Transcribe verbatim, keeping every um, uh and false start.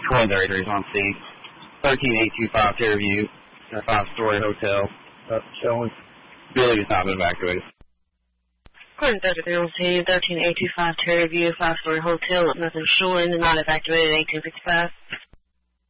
twelve thirty-three is on scene. thirteen eight two five Terraview, a five-story hotel. Uh, showing. Building has not been evacuated. According to thirty-three on scene, thirteen eight two five Terraview, five-story hotel, nothing showing, not evacuated, eighteen fifty-five.